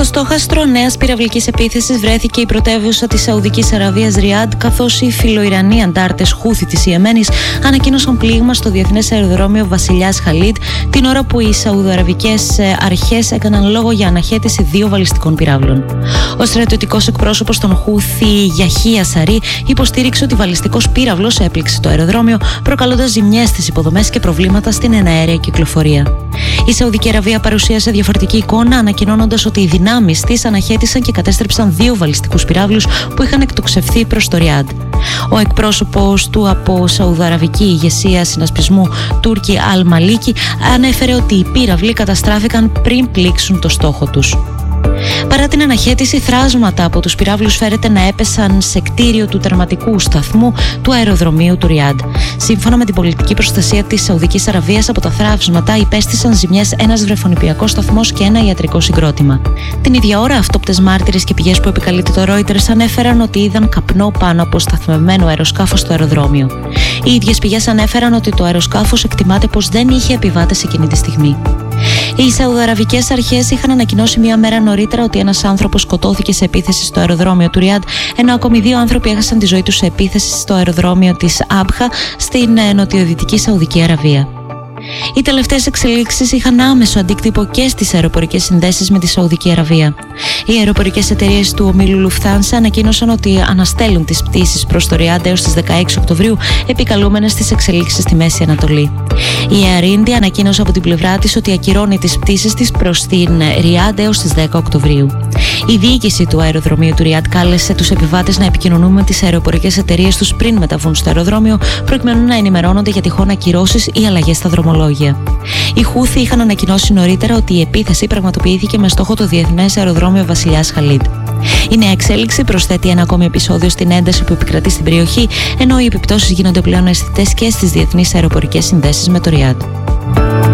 στόχαστρο νέας πυραυλικής επίθεσης βρέθηκε η πρωτεύουσα της Σαουδικής Αραβίας Ριάντ, καθώς οι φιλοϊρανοί αντάρτες Χούθι της Ιεμένης ανακοίνωσαν πλήγμα στο διεθνές αεροδρόμιο Βασιλιάς Χαλίντ την ώρα που οι σαουδοαραβικές αρχές έκαναν λόγο για αναχέτηση 2 βαλιστικών πυράβλων. Ο στρατιωτικός εκπρόσωπος των Χούθι, Γιαχία Σαρί, υποστήριξε ότι βαλιστικός πύραυλος έπληξε το αεροδρόμιο, προκαλώντας ζημιές στις υποδομές και προβλήματα στην εναέρια κυκλοφορία. Η Σαουδική Αραβία παρουσίασε διαφορετική εικόνα, ανακοινώνοντας ότι οι δυνάμεις της αναχέτησαν και κατέστρεψαν 2 βαλιστικούς πυράβλους που είχαν εκτοξευθεί προς το Ριάντ. Ο εκπρόσωπος του από σαουδοαραβική ηγεσία συνασπισμού Τούρκι Αλ-Μαλίκι ανέφερε ότι οι πύραυλοι καταστράφηκαν πριν πλήξουν το στόχο τους. Παρά την αναχέτηση, θράσματα από τους πυράβλους φέρεται να έπεσαν σε κτίριο του τερματικού σταθμού του αεροδρομίου του Ριάντ. Σύμφωνα με την πολιτική προστασία της Σαουδικής Αραβίας, από τα θράσματα υπέστησαν ζημιές ένας βρεφονιπιακός σταθμός και ένα ιατρικό συγκρότημα. Την ίδια ώρα, αυτόπτες μάρτυρες και πηγές που επικαλείται το Reuters ανέφεραν ότι είδαν καπνό πάνω από σταθμευμένο αεροσκάφος στο αεροδρόμιο. Οι ίδιες πηγές ανέφεραν ότι το αεροσκάφος εκτιμάται πως δεν είχε επιβάτες εκείνη τη στιγμή. Οι Σαουδοαραβικές αρχές είχαν ανακοινώσει μία μέρα νωρίτερα ότι ένας άνθρωπος σκοτώθηκε σε επίθεση στο αεροδρόμιο του Ριάντ, ενώ ακόμη 2 άνθρωποι έχασαν τη ζωή τους σε επίθεση στο αεροδρόμιο της Άμπχα στην νοτιοδυτική Σαουδική Αραβία. Οι τελευταίες εξελίξεις είχαν άμεσο αντίκτυπο και στις αεροπορικές συνδέσεις με τη Σαουδική Αραβία. Οι αεροπορικές εταιρείες του ομίλου Λουφθάνσα ανακοίνωσαν ότι αναστέλουν τις πτήσεις προς το Ριάντ έως τις 16 Οκτωβρίου, επικαλούμενες τις εξελίξεις στη Μέση Ανατολή. Η Air India ανακοίνωσε από την πλευρά της ότι ακυρώνει τις πτήσεις της προς την Ριάντ έως τις 10 Οκτωβρίου. Η διοίκηση του αεροδρομίου του Ριάντ κάλεσε τους επιβάτες να επικοινωνούν με τις αεροπορικές εταιρείες τους πριν μεταβούν στο αεροδρόμιο, προκειμένου να ενημερώνονται για τυχόν ακυρώσεις ή αλλαγές στα δρομολόγια. Οι Χούθι είχαν ανακοινώσει νωρίτερα ότι η επίθεση πραγματοποιήθηκε με στόχο το διεθνές αεροδρόμιο Βασιλιάς Χαλίντ. Η νέα εξέλιξη προσθέτει ένα ακόμη επεισόδιο στην ένταση που επικρατεί στην περιοχή, ενώ οι επιπτώσεις γίνονται πλέον αισθητές και στις διεθνείς αεροπορικές συνδέσεις με το Ριάντ.